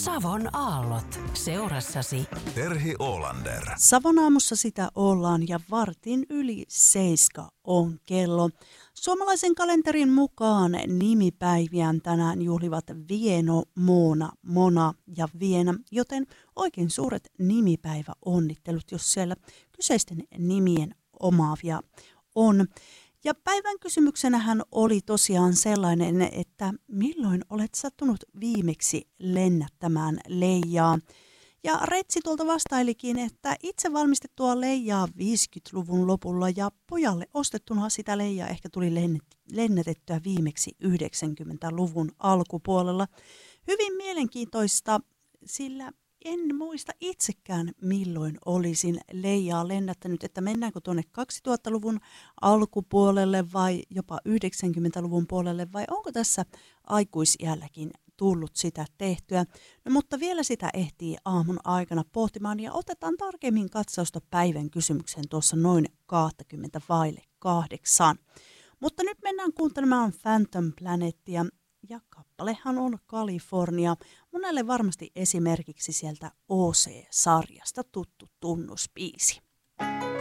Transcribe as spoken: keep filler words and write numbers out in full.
Savon aallot seurassasi. Terhi Oolander. Savon aamussa sitä ollaan ja vartin yli seiska on kello. Suomalaisen kalenterin mukaan nimipäiviään tänään juhlivat Vieno, Moona, Mona ja Viena, joten oikein suuret nimipäiväonnittelut, jos siellä kyseisten nimien omaavia on. Ja päivän kysymyksenähän oli tosiaan sellainen, että milloin olet sattunut viimeksi lennättämään leijaa? Ja Retsi tuolta vastailikin, että itse valmistettua leijaa viisikymmentäluvun lopulla ja pojalle ostettuna sitä leijaa ehkä tuli lennätettyä viimeksi yhdeksänkymmentäluvun alkupuolella. Hyvin mielenkiintoista, sillä en muista itsekään milloin olisin leijaa lennättänyt, että mennäänkö tuonne kaksituhattaluvun alkupuolelle vai jopa yhdeksänkymmentäluvun puolelle vai onko tässä aikuisiälläkin tullut sitä tehtyä. No, mutta vielä sitä ehtii aamun aikana pohtimaan ja otetaan tarkemmin katsausta päivän kysymykseen tuossa noin kaksikymmentä vaille kahdeksan. Mutta nyt mennään kuuntelemaan Phantom Planetia ja kappalehan on California. Monelle varmasti esimerkiksi sieltä O C-sarjasta tuttu tunnuspiisi.